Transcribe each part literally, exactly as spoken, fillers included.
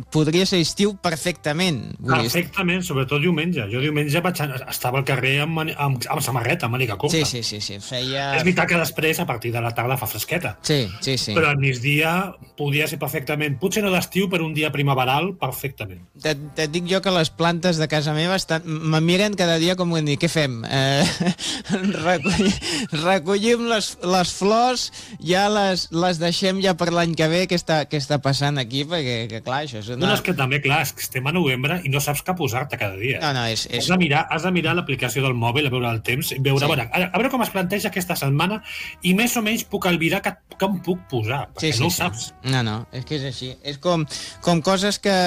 podria ser estiu perfectament. Perfectament, sobretot diumenge. Jo diumenge vaig anar, estava al carrer amb, amb, amb samarreta, amb màniga curta. Sí, sí, sí, sí. Feia... És veritat que després, a partir de la tarda, fa fresqueta. Sí, sí, sí. Però al migdia podia ser perfectament, potser no d'estiu, però un dia primaveral, perfectament. Te, te dic jo que les plantes de casa meva estan, me miren cada dia com dir, què fem? Eh, recollim, recollim les, les flors, ja les, les deixem ja per l'any que ve, què està, què està passant aquí, perquè, que, clar, això és una... No, no, és que també, clar, és que estem a novembre i no saps què posar-te cada dia. No, no, és... és... Has de mirar, has de mirar l'aplicació del mòbil, a veure el temps, veure, sí. a, veure, a veure com es planteja aquesta setmana i més o menys puc albirar que, que em puc posar, perquè sí, sí, no ho sí. saps. No, no, és que és així. És com, com coses que,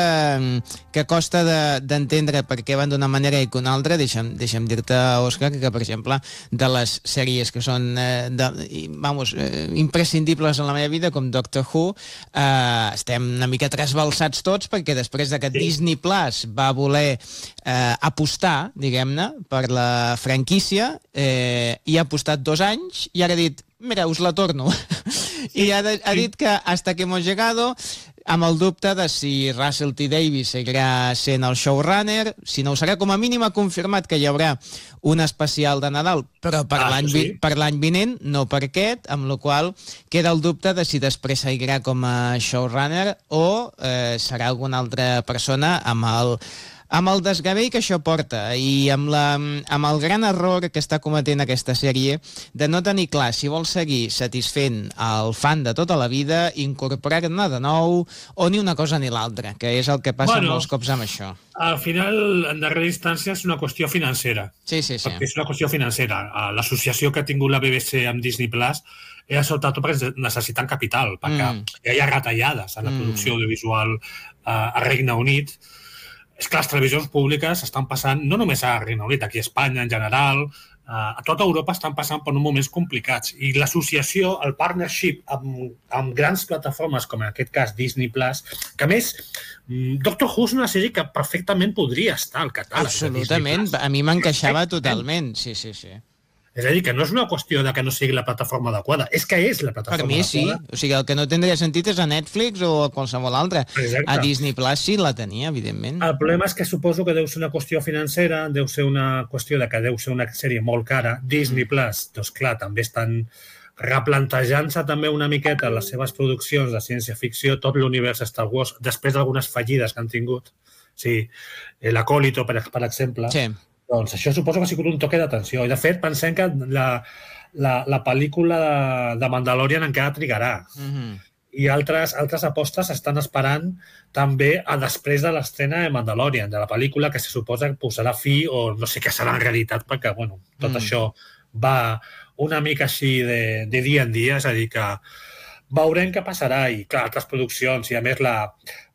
que costa d'entendre de, per què van d'una manera i que una altra. Deixa'm, deixa'm dir-te, Òscar, que, per exemple, de les sèries que són eh, de, vamos, eh, imprescindibles en la meva vida, com Doctor Who, eh, estem una mica trasbalsats tots, perquè després de que sí. Disney Plus va voler eh, apostar, diguem-ne, per la franquícia, eh, i ha apostat dos anys, i ara ha dit, mira, us la torno. Sí, I ha, de, ha dit que hasta que hemos llegado, amb el dubte de si Russell T. Davies seguirà sent el showrunner, si no ho serà, com a mínim ha confirmat que hi haurà un especial de Nadal, però per ah, l'any sí. per l'any vinent, no per aquest, amb la qual queda el dubte de si després seguirà com a showrunner o eh, serà alguna altra persona amb el amb el desgavell que això porta i amb, la, amb el gran error que està cometent aquesta sèrie de no tenir clar si vol seguir satisfent el fan de tota la vida, incorporar-ne de nou o ni una cosa ni l'altra, que és el que passa bueno, molts cops amb això. Al final, en darrera instància, és una qüestió financera. Sí, sí, sí. Perquè és una qüestió financera. L'associació que ha tingut la B B C amb Disney Plus era sobretot perquè necessiten capital, perquè mm. hi ha retallades en la producció mm. audiovisual uh, a Regne Unit. És que les televisions públiques estan passant, no només a Regne Unit, aquí a Espanya en general, a tota Europa estan passant per uns moments complicats. I l'associació, el partnership amb, amb grans plataformes, com en aquest cas Disney Plus, que a més, Doctor Who és una sèrie que perfectament podria estar al catàleg. Absolutament, a mi m'encaixava totalment, sí, sí, sí. És a dir, que no és una qüestió de que no sigui la plataforma adequada, és que és la plataforma adequada. Per mi adequada. sí, o sigui, el que no tindria sentit és a Netflix o a qualsevol altra. Exacte. A Disney Plus sí la tenia, evidentment. El problema és que suposo que deu ser una qüestió financera, deu ser una qüestió de que deu ser una sèrie molt cara. Disney Plus, doncs clar, també estan replantejant-se també una miqueta les seves produccions de ciència-ficció, tot l'univers Star Wars, després d'algunes fallides que han tingut. Sí, l'Acólito, per, per exemple. Sí. Doncs això suposo que ha sigut un toque d'atenció. I, de fet, pensem que la, la, la pel·lícula de, de Mandalorian encara trigarà. Mm-hmm. I altres, altres apostes estan esperant també a després de l'estrena de Mandalorian, de la pel·lícula que se suposa que posarà fi, o no sé què serà en realitat, perquè bueno, tot mm. això va una mica així de, de dia en dia, és a dir, que veurem què passarà. I, clar, altres produccions, i a més la...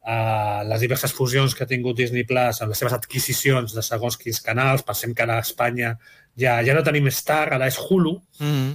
Uh, les diverses fusions que ha tingut Disney Plus amb les seves adquisicions de segons quins canals, pensem que ara a Espanya ja, ja no tenim Star, ara és Hulu, mm-hmm.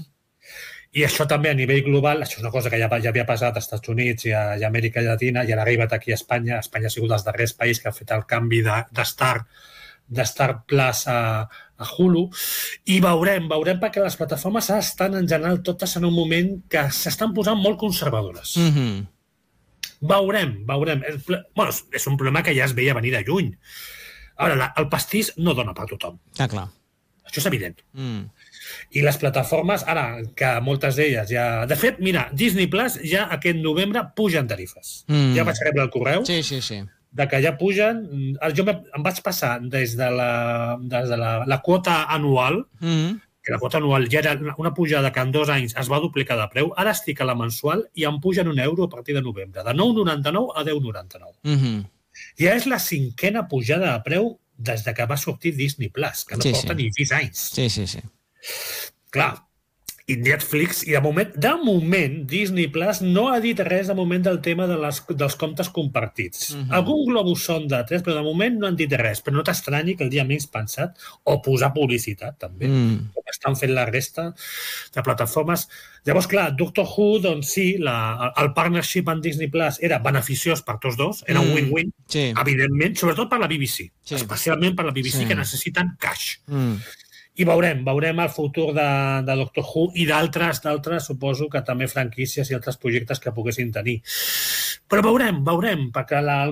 i això també a nivell global, això és una cosa que ja, ja havia passat als Estats Units i a, i a Amèrica Llatina, i ara ha arribat aquí a Espanya. Espanya ha sigut dels darrers països que ha fet el canvi de, de, Star, de Star Plus a, a Hulu, i veurem, veurem perquè les plataformes estan en general totes en un moment que s'estan posant molt conservadores. Mm-hmm. Veurem, veurem. Bueno, és un problema que ja es veia venir de lluny. Ara, la, el pastís no dona per tothom. Ah, clar. Això és evident. Mm. I les plataformes, ara, que moltes d'elles ja... De fet, mira, Disney Plus ja aquest novembre pugen tarifes. Mm. Ja vaig rebre el correu sí, sí, sí. de que ja pugen... Jo em vaig passar des de la, des de la, la quota anual, mm. que la quota anual ja era una pujada que en dos anys es va duplicar de preu, ara estic a la mensual i em pugen un euro a partir de novembre, de nou noranta-nou a deu noranta-nou. Mm-hmm. Ja és la cinquena pujada de preu des de que va sortir Disney Plus, que no sí, porta sí. ni sis anys. Sí, sí, sí. Clar, i Netflix, i de moment, de moment, Disney Plus no ha dit res de moment del tema de les, dels comptes compartits. Uh-huh. Algun globus sonda ha tret, però de moment no han dit res. Però no t'estranyi que el dia menys pensat, o posar publicitat, també, mm. com estan fent la resta de plataformes. Llavors, clar, Doctor Who, doncs sí, la, el partnership amb Disney Plus era beneficiós per tots dos, era un win-win, mm. sí. evidentment, sobretot per la B B C, sí. especialment per la B B C, sí. que necessiten cash. Mm. I veurem, veurem el futur de, de Doctor Who i d'altres, d'altres, suposo que també franquícies i altres projectes que poguessin tenir. Però veurem, veurem, perquè la,